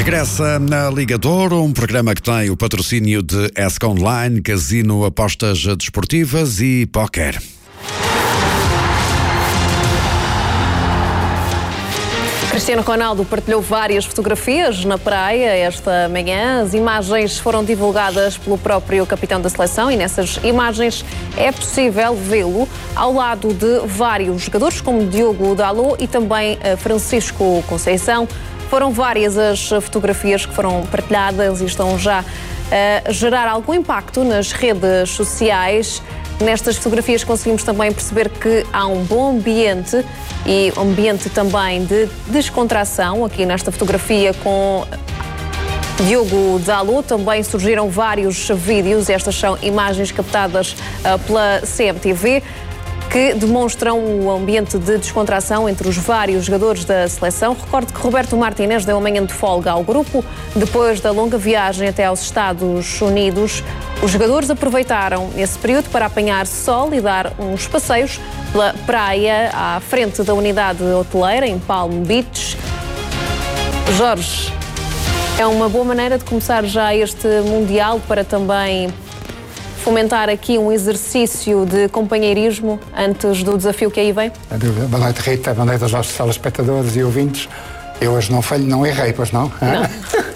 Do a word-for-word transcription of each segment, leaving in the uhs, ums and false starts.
Regressa na Liga de Ouro, um programa que tem o patrocínio de ESC Online, Casino, Apostas Desportivas e Póquer. Cristiano Ronaldo partilhou várias fotografias na praia esta manhã. As imagens foram divulgadas pelo próprio capitão da seleção e nessas imagens é possível vê-lo ao lado de vários jogadores, como Diogo Dalot e também Francisco Conceição. Foram várias as fotografias que foram partilhadas e estão já a gerar algum impacto nas redes sociais. Nestas fotografias conseguimos também perceber que há um bom ambiente e um ambiente também de descontração. Aqui nesta fotografia com Diogo Dalot também surgiram vários vídeos. Estas são imagens captadas uh, pela C M T V que demonstram o ambiente de descontração entre os vários jogadores da seleção. Recordo que Roberto Martínez deu amanhã de folga ao grupo depois da longa viagem até aos Estados Unidos. Os jogadores aproveitaram esse período para apanhar sol e dar uns passeios pela praia à frente da unidade hoteleira em Palm Beach. Jorge, é uma boa maneira de começar já este Mundial para também fomentar aqui um exercício de companheirismo antes do desafio que aí vem? Boa noite, Rita. Boa noite aos nossos telespectadores e ouvintes. Eu hoje não falho, não errei, pois não? Não.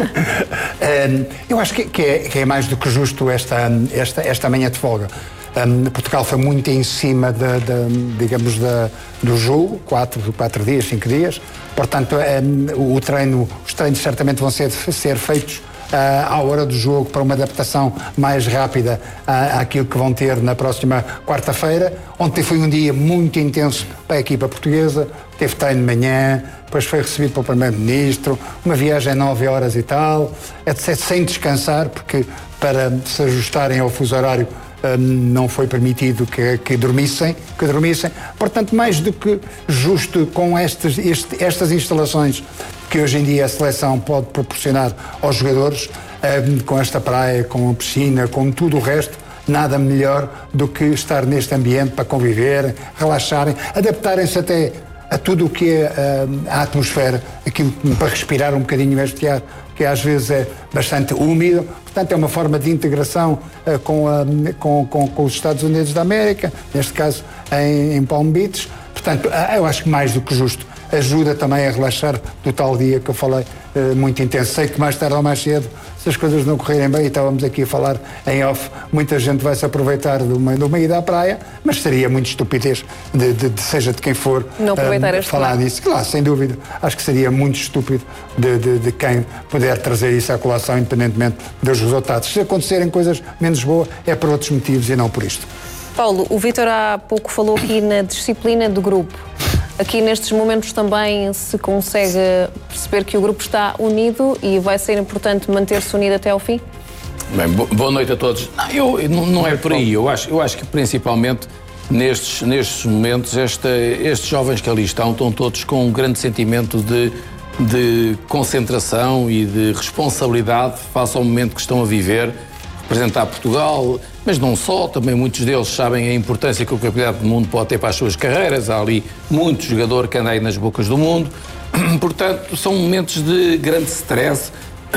Eu acho que, que, é, que é mais do que justo esta, esta, esta manhã de folga. Um, Portugal foi muito em cima, de, de, digamos, de, do jogo, quatro, quatro dias, cinco dias. Portanto, um, o treino, os treinos certamente vão ser, ser feitos Uh, à hora do jogo, para uma adaptação mais rápida uh, àquilo que vão ter na próxima quarta-feira. Ontem foi um dia muito intenso para a equipa portuguesa, teve treino de manhã, depois foi recebido pelo Primeiro-Ministro, uma viagem a nove horas e tal, etcétera, sem descansar, porque para se ajustarem ao fuso horário um, não foi permitido que, que dormissem, que dormissem. Portanto, mais do que justo com estes, este, estas instalações que hoje em dia a seleção pode proporcionar aos jogadores, um, com esta praia, com a piscina, com tudo o resto, nada melhor do que estar neste ambiente para conviver, relaxarem, adaptarem-se até a tudo o que é um, a atmosfera, aquilo para respirar um bocadinho este ar, que às vezes é bastante úmido. Portanto, é uma forma de integração uh, com, a, com, com, com os Estados Unidos da América, neste caso em, em Palm Beach. Portanto, uh, eu acho que mais do que justo ajuda também a relaxar do tal dia que eu falei, uh, muito intenso. Sei que mais tarde ou mais cedo, se as coisas não correrem bem, e estávamos aqui a falar em off, muita gente vai se aproveitar de uma, de uma ida à praia, mas seria muito estupidez, de, de, de, seja de quem for, não aproveitar um, este falar lado. disso. Claro, sem dúvida. Acho que seria muito estúpido de, de, de quem puder trazer isso à colação, independentemente dos resultados. Se acontecerem coisas menos boas, é por outros motivos e não por isto. Paulo, o Vítor há pouco falou aqui na disciplina do grupo. Aqui nestes momentos também se consegue perceber que o grupo está unido e vai ser importante manter-se unido até ao fim? Bem, boa noite a todos. Não, eu, não, não é por aí. Eu acho, eu acho que principalmente nestes, nestes momentos esta, estes jovens que ali estão estão todos com um grande sentimento de, de concentração e de responsabilidade face ao momento que estão a viver, representar Portugal, mas não só, também muitos deles sabem a importância que o Campeonato do Mundo pode ter para as suas carreiras. Há ali muito jogador que anda aí nas bocas do mundo. Portanto, são momentos de grande stress,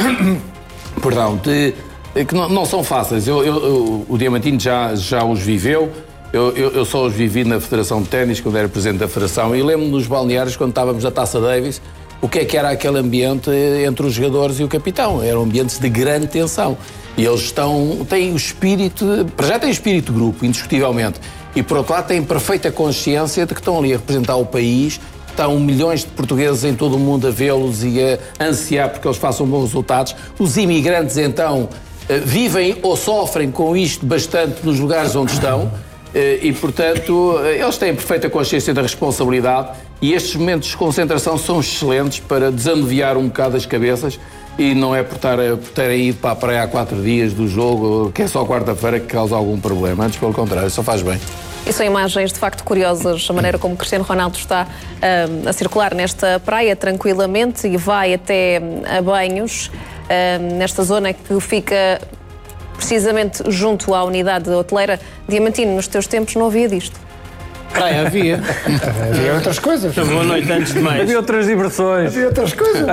perdão, de, que não, não são fáceis. Eu, eu, eu, o Diamantino já, já os viveu. Eu, eu, eu só os vivi na Federação de Ténis, quando era presidente da Federação, e lembro-me nos balneários, quando estávamos na Taça Davis, o que é que era aquele ambiente entre os jogadores e o capitão. Eram ambientes de grande tensão. E eles estão, têm o espírito, para já têm o espírito de grupo, indiscutivelmente, e por outro lado têm perfeita consciência de que estão ali a representar o país, estão milhões de portugueses em todo o mundo a vê-los e a ansiar porque eles façam bons resultados. Os imigrantes, então, vivem ou sofrem com isto bastante nos lugares onde estão, e, portanto, eles têm perfeita consciência da responsabilidade, e estes momentos de concentração são excelentes para desanuviar um bocado as cabeças. E não é por, tar, por terem ido para a praia há quatro dias do jogo, que é só quarta-feira, que causa algum problema. Antes, pelo contrário, só faz bem. E são imagens de facto curiosas, a maneira como Cristiano Ronaldo está um, a circular nesta praia tranquilamente e vai até a banhos, um, nesta zona que fica precisamente junto à unidade hoteleira. Diamantino, nos teus tempos não havia disto? Praia havia. Havia outras coisas. Boa noite antes de mais. Havia outras diversões. Havia outras coisas.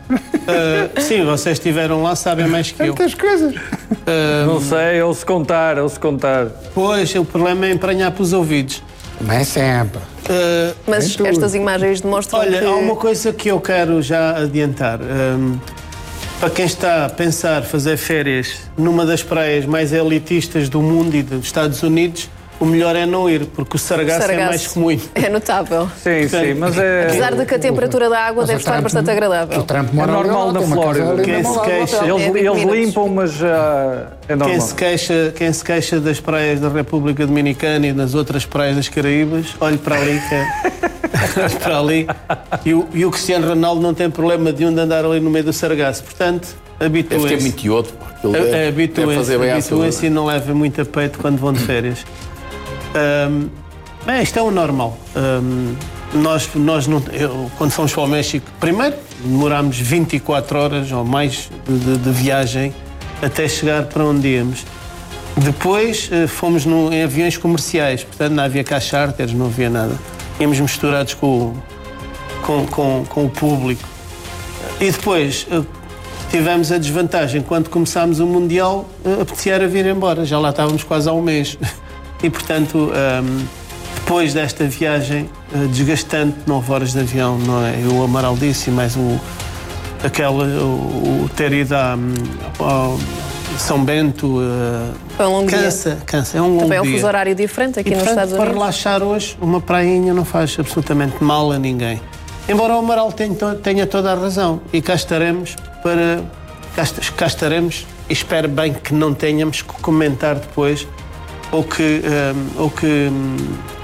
Uh, sim, vocês estiveram lá, sabem mais que eu. Tantas coisas. Uh, Não sei, ou se contar, ou se contar. Pois, o problema é empranhar para os ouvidos. Não é sempre. Uh, Mas estas imagens demonstram olha, que... há uma coisa que eu quero já adiantar. Um, para quem está a pensar fazer férias numa das praias mais elitistas do mundo e dos Estados Unidos, o melhor é não ir, porque o sargaço, Sargaço é mais comum. É notável. Sim, sim, mas é... Apesar de que a temperatura da água Mas deve o estar Trump- bastante agradável. O Trump É mora ali normal ao lado, na tem uma casa Flórida. ali Quem mesmo se ao lado do queixa- hotel. Eles, É vinte eles minutos. limpam, mas já é normal. Quem se, queixa, quem se queixa das praias da República Dominicana e das outras praias das Caraíbas, olhe para ali, que é... olhe para ali. E o, e o Cristiano Ronaldo não tem problema nenhum de andar ali no meio do sargaço. Portanto, Deve ter habituem-se. mentiroso. É, Habituem-se bem à habituem-se e não levem muito a peito quando vão de férias. Ahm, bem, isto é o normal. Ahm, nós, nós não, eu, quando fomos para o México, primeiro demorámos vinte e quatro horas ou mais de, de- de viagem até chegar para onde íamos. Depois eh, fomos no, em aviões comerciais, portanto não havia cá charters, não havia nada. Íamos misturados com, o- com, com, com o público. E depois eh, tivemos a desvantagem, quando começámos o Mundial, eh, apetecia a vir embora, já lá estávamos quase há um mês. E portanto, ahm, depois desta viagem eh, desgastante, nove horas de avião, não é? Eu, o Amaral disse, e mais o, aquela, o, o ter ido a, ao São Bento, eh, Foi um longo dia. cansa, cansa, é um longo Também é um dia. fuso horário diferente aqui E, nos portanto, Estados para Unidos. relaxar hoje, uma prainha não faz absolutamente mal a ninguém. Embora o Amaral tenha, to- tenha toda a razão. E cá estaremos para... Cá, est- cá estaremos e espero bem que não tenhamos que comentar depois ou que... hum, ou que hum,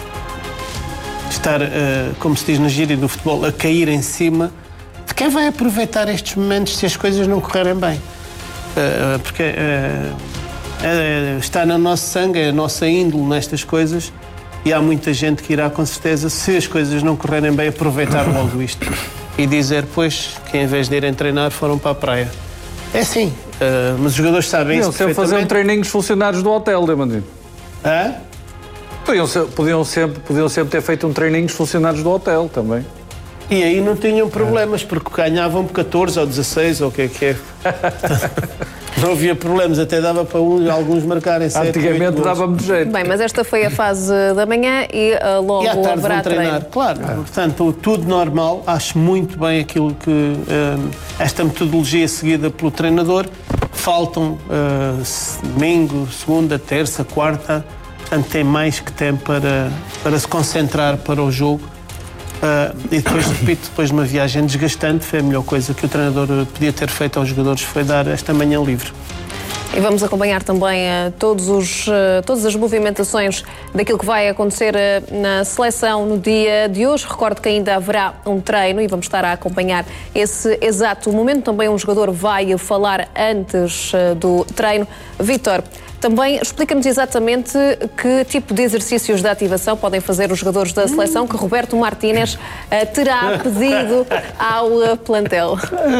estar, uh, como se diz na gíria do futebol, a cair em cima de quem vai aproveitar estes momentos se as coisas não correrem bem. Uh, porque uh, é, está no nosso sangue, é a nossa índole nestas coisas e há muita gente que irá com certeza, se as coisas não correrem bem, aproveitar logo isto e dizer, pois, que em vez de irem treinar foram para a praia. É assim, uh, mas os jogadores sabem Podiam isso sempre fazer um perfeitamente. treininho os funcionários do hotel, Diamantino. Hã? Podiam, ser- podiam, sempre, podiam sempre ter feito um treininho os funcionários do hotel também. E aí não tinham problemas, porque ganhavam por catorze ou dezasseis, ou o que é que é. Não havia problemas, até dava para um, alguns marcarem sete, Antigamente oito gols. dava-me de jeito. Bem, mas esta foi a fase da manhã e uh, logo E à tarde haverá vão treinar, treino. claro. Portanto, tudo normal. Acho muito bem aquilo que... hum, esta metodologia seguida pelo treinador. Faltam uh, se- domingo, segunda, terça, quarta. Portanto, tem mais que tempo para, para se concentrar para o jogo. Uh, e depois, repito, depois de uma viagem desgastante, foi a melhor coisa que o treinador podia ter feito aos jogadores, foi dar esta manhã livre. E vamos acompanhar também uh, todos os, uh, todas as movimentações daquilo que vai acontecer uh, na seleção no dia de hoje. Recordo que ainda haverá um treino e vamos estar a acompanhar esse exato momento. Também um jogador vai falar antes uh, do treino. Vítor, também explica-nos exatamente que tipo de exercícios de ativação podem fazer os jogadores da seleção que Roberto Martínez uh, terá pedido ao uh, plantel.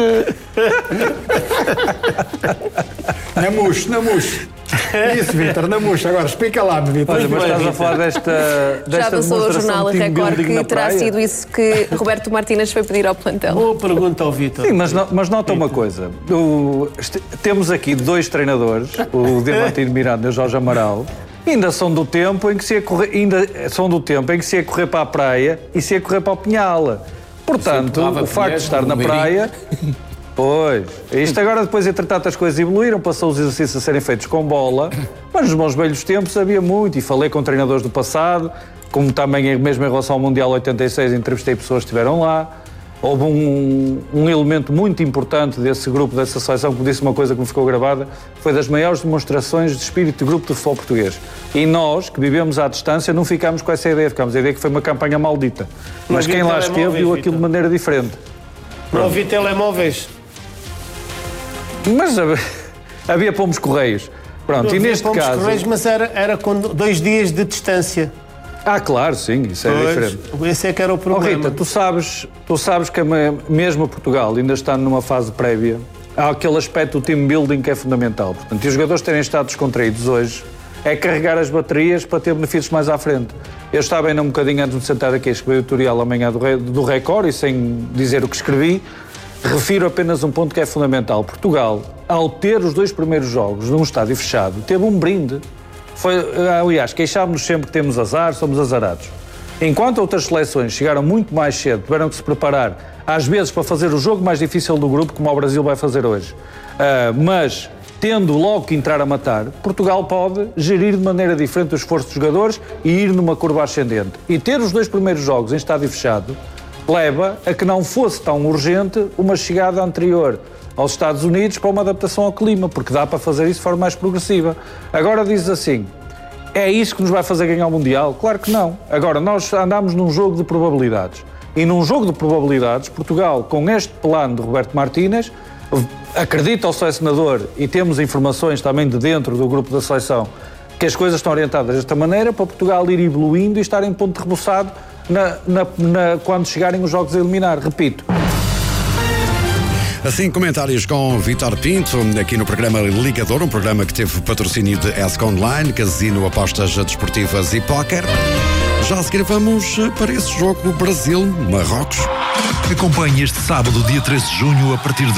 Na mousse, na mousse. Isso, Vítor, na mousse. Agora, explica lá, Vítor. Olha, mas estás a falar desta, Já desta passou o demonstração jornal a de team Record building que na terá praia? sido isso que Roberto Martínez foi pedir ao plantel. Boa pergunta ao Vítor. Sim, mas, no- mas nota uma coisa. O- este- temos aqui dois treinadores, o Diamantino Miranda e o Jorge Amaral, ainda são do tempo em que se ia correr, ainda são do tempo em que se ia correr para a praia e se ia correr para o Pinhal. Portanto, empurrava o facto de colheres estar no na Meirinho. praia. Pois, isto agora depois, entretanto, as coisas evoluíram, passou os exercícios a serem feitos com bola, mas nos bons velhos tempos havia muito, e falei com treinadores do passado, como também mesmo em relação ao Mundial oitenta e seis, entrevistei pessoas que estiveram lá. Houve um, um elemento muito importante desse grupo, dessa seleção, que me disse uma coisa que me ficou gravada, foi das maiores demonstrações de espírito de grupo de futebol português. E nós, que vivemos à distância, não ficámos com essa ideia, ficámos a ideia que foi uma campanha maldita. Mas Não quem vi lá esteve telemóveis, viu aquilo de Vitor. maneira diferente. Não ouvi telemóveis. Mas havia- havia pomos correios. Pronto, e Havia neste pomos caso... correios, mas era, era com dois dias de distância. Ah, claro, sim, isso é diferente. Pois, esse é que era o Oh, problema. Rita, tu sabes, tu sabes que me- mesmo Portugal ainda está numa fase prévia, há aquele aspecto do team building que é fundamental. Portanto, e os jogadores terem estado descontraídos hoje é carregar as baterias para ter benefícios mais à frente. Eu estava ainda um bocadinho antes de me sentar aqui a escrever o tutorial amanhã do, Re- do Record e sem dizer o que escrevi, refiro apenas um ponto que é fundamental. Portugal, ao ter os dois primeiros jogos num estádio fechado, teve um brinde. Foi, aliás, queixámos-nos sempre que temos azar, somos azarados. Enquanto outras seleções chegaram muito mais cedo, tiveram que se preparar, às vezes para fazer o jogo mais difícil do grupo, como o Brasil vai fazer hoje. Uh, mas, tendo logo que entrar a matar, Portugal pode gerir de maneira diferente o esforço dos jogadores e ir numa curva ascendente. E ter os dois primeiros jogos em estádio fechado leva a que não fosse tão urgente uma chegada anterior aos Estados Unidos para uma adaptação ao clima, porque dá para fazer isso de forma mais progressiva. Agora dizes assim, é isso que nos vai fazer ganhar o Mundial? Claro que não. Agora, nós andamos num jogo de probabilidades. E num jogo de probabilidades, Portugal, com este plano de Roberto Martínez, acredita ao selecionador, e temos informações também de dentro do grupo da seleção, que as coisas estão orientadas desta maneira, para Portugal ir evoluindo e estar em ponto de reboçado na, na, na, quando chegarem os jogos a eliminar. Repito. Assim, comentários com Vítor Pinto, aqui no programa Ligador, um programa que teve patrocínio de E S C Online, casino, apostas desportivas e póquer. Já a seguir vamos para esse jogo Brasil-Marrocos. Acompanhe este sábado, dia treze de junho, a partir de